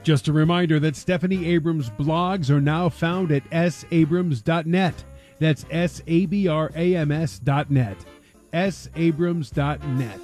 Just a reminder that Stephanie Abrams' blogs are now found at sabrams.net. That's sabrams.net. sabrams.net.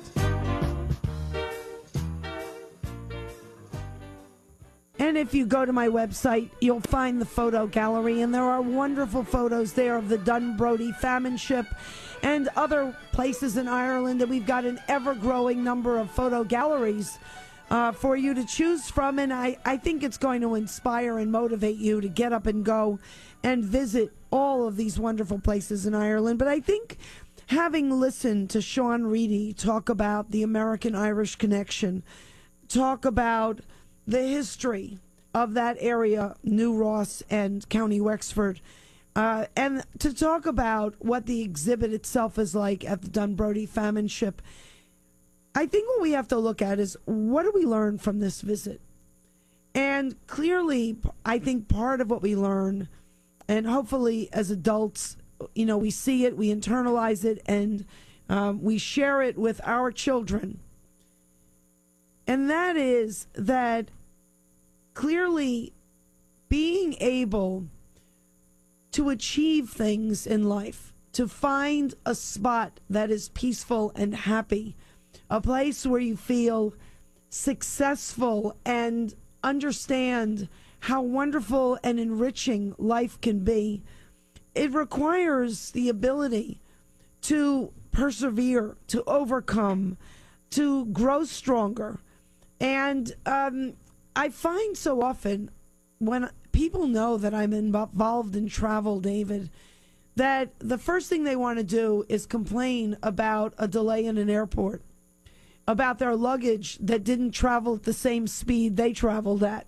And if you go to my website, you'll find the photo gallery, and there are wonderful photos there of the Dunbrody famine ship and other places in Ireland. And we've got an ever-growing number of photo galleries for you to choose from. And I think it's going to inspire and motivate you to get up and go and visit all of these wonderful places in Ireland. But I think having listened to Sean Reedy talk about the American-Irish connection, talk about the history of that area, New Ross and County Wexford, and to talk about what the exhibit itself is like at the Dunbrody famine ship, I think what we have to look at is, what do we learn from this visit? And clearly, I think part of what we learn, and hopefully as adults, we see it, we internalize it, and we share it with our children. And that is that clearly being able to achieve things in life, to find a spot that is peaceful and happy, a place where you feel successful and understand how wonderful and enriching life can be, it requires the ability to persevere, to overcome, to grow stronger. And I find so often when people know that I'm involved in travel, David, that the first thing they want to do is complain about a delay in an airport, about their luggage that didn't travel at the same speed they traveled at,